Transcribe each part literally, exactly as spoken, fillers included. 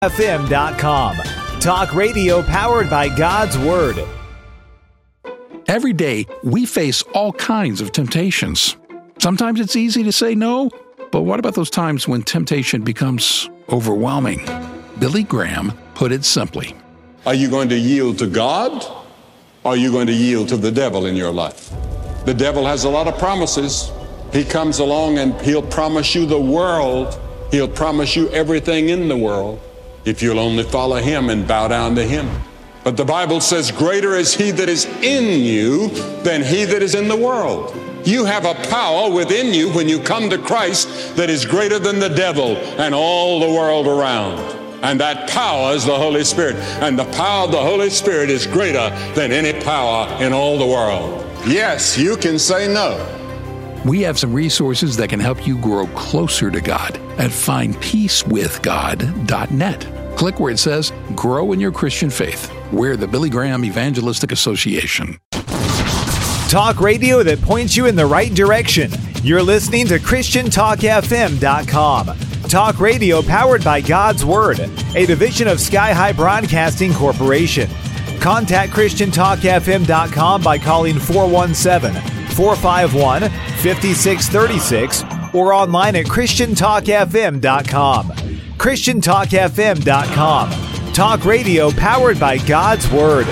F M dot com. Talk radio powered by God's Word. Every day, we face all kinds of temptations. Sometimes it's easy to say no, but what about those times when temptation becomes overwhelming? Billy Graham put it simply. Are you going to yield to God, or are you going to yield to the devil in your life? The devil has a lot of promises. He comes along and he'll promise you the world. He'll promise you everything in the world if you'll only follow him and bow down to him. But the Bible says, greater is he that is in you than he that is in the world. You have a power within you when you come to Christ that is greater than the devil and all the world around. And that power is the Holy Spirit. And the power of the Holy Spirit is greater than any power in all the world. Yes, you can say no. We have some resources that can help you grow closer to God at find peace with god dot net. Click where it says Grow in Your Christian Faith. We're the Billy Graham Evangelistic Association. Talk radio that points you in the right direction. You're listening to Christian Talk F M dot com. Talk radio powered by God's Word, a division of Sky High Broadcasting Corporation. Contact Christian Talk F M dot com by calling four one seven, four five one, five six three six or online at Christian Talk F M dot com. Christian Talk F M dot com. Talk radio powered by God's Word.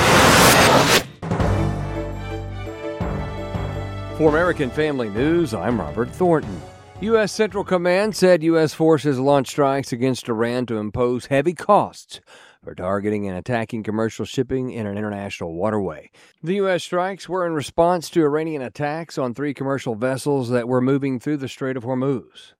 For American Family News, I'm Robert Thornton. U S. Central Command said U S forces launched strikes against Iran to impose heavy costs for targeting and attacking commercial shipping in an international waterway. The U S strikes were in response to Iranian attacks on three commercial vessels that were moving through the Strait of Hormuz.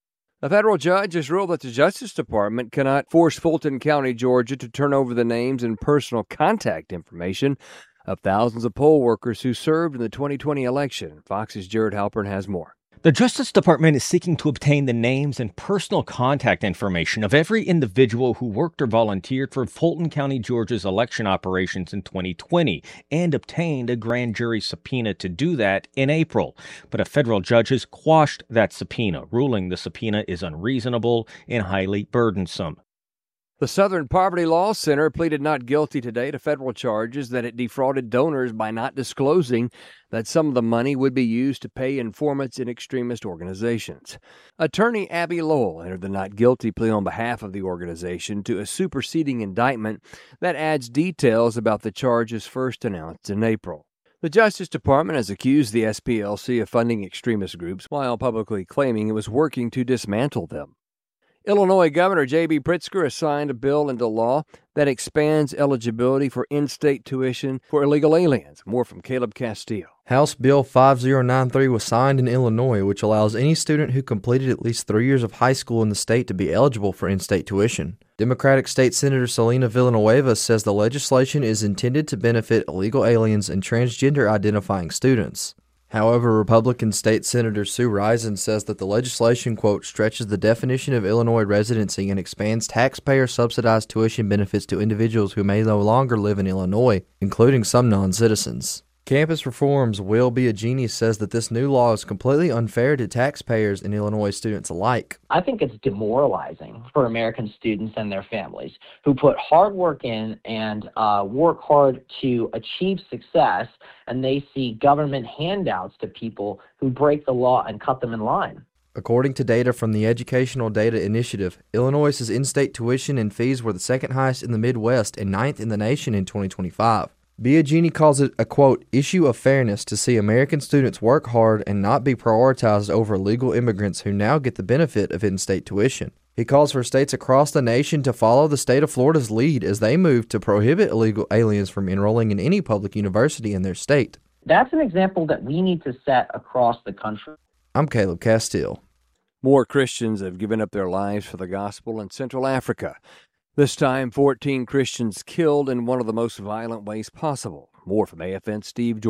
A federal judge has ruled that the Justice Department cannot force Fulton County, Georgia, to turn over the names and personal contact information of thousands of poll workers who served in the twenty twenty election. Fox's Jared Halpern has more. The Justice Department is seeking to obtain the names and personal contact information of every individual who worked or volunteered for Fulton County, Georgia's election operations in twenty twenty and obtained a grand jury subpoena to do that in April. But a federal judge has quashed that subpoena, ruling the subpoena is unreasonable and highly burdensome. The Southern Poverty Law Center pleaded not guilty today to federal charges that it defrauded donors by not disclosing that some of the money would be used to pay informants in extremist organizations. Attorney Abby Lowell entered the not guilty plea on behalf of the organization to a superseding indictment that adds details about the charges first announced in April. The Justice Department has accused the S P L C of funding extremist groups while publicly claiming it was working to dismantle them. Illinois Governor J B. Pritzker has signed a bill into law that expands eligibility for in-state tuition for illegal aliens. More from Caleb Castillo. House Bill five oh nine three was signed in Illinois, which allows any student who completed at least three years of high school in the state to be eligible for in-state tuition. Democratic State Senator Selena Villanueva says the legislation is intended to benefit illegal aliens and transgender-identifying students. However, Republican State Senator Sue Risen says that the legislation, quote, stretches the definition of Illinois residency and expands taxpayer-subsidized tuition benefits to individuals who may no longer live in Illinois, including some non-citizens. Campus Reform's Will Biagini says that this new law is completely unfair to taxpayers and Illinois students alike. I think it's demoralizing for American students and their families who put hard work in and uh, work hard to achieve success, and they see government handouts to people who break the law and cut them in line. According to data from the Educational Data Initiative, Illinois' in-state tuition and fees were the second highest in the Midwest and ninth in the nation in twenty twenty-five. Biagini calls it a, quote, issue of fairness to see American students work hard and not be prioritized over illegal immigrants who now get the benefit of in-state tuition. He calls for states across the nation to follow the state of Florida's lead as they move to prohibit illegal aliens from enrolling in any public university in their state. That's an example that we need to set across the country. I'm Caleb Castile. More Christians have given up their lives for the gospel in Central Africa. This time, fourteen Christians killed in one of the most violent ways possible. More from A F N's Steve Jordahl.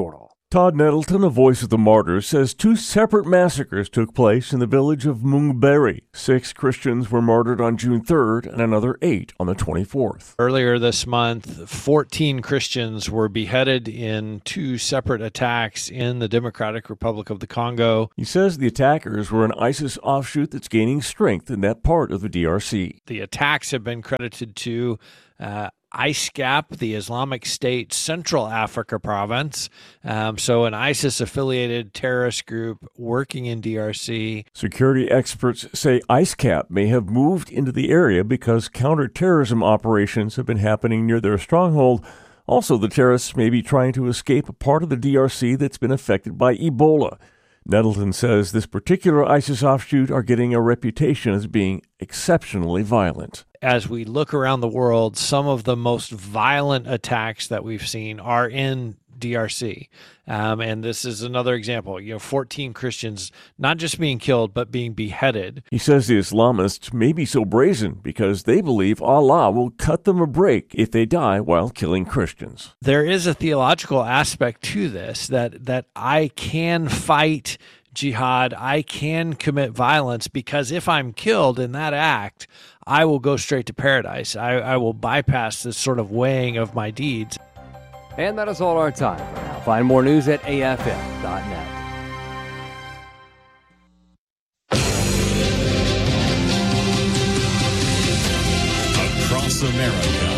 Todd Nettleton, a voice of the martyrs, says two separate massacres took place in the village of Mungberry. Six Christians were martyred on June third and another eight on the twenty-fourth. Earlier this month, fourteen Christians were beheaded in two separate attacks in the Democratic Republic of the Congo. He says the attackers were an ISIS offshoot that's gaining strength in that part of the D R C. The attacks have been credited to uh, ISCAP, the Islamic State Central Africa province, um, so an ISIS-affiliated terrorist group working in D R C. Security experts say ISCAP may have moved into the area because counterterrorism operations have been happening near their stronghold. Also, the terrorists may be trying to escape a part of the D R C that's been affected by Ebola. Nettleton says this particular ISIS offshoot are getting a reputation as being exceptionally violent. As we look around the world, some of the most violent attacks that we've seen are in D R C. Um, and this is another example, you know, fourteen Christians not just being killed, but being beheaded. He says the Islamists may be so brazen because they believe Allah will cut them a break if they die while killing Christians. There is a theological aspect to this, that, that I can fight jihad, I can commit violence, because if I'm killed in that act, I will go straight to paradise. I, I will bypass this sort of weighing of my deeds. And that is all our time for now. Find more news at A F M dot net. Across America.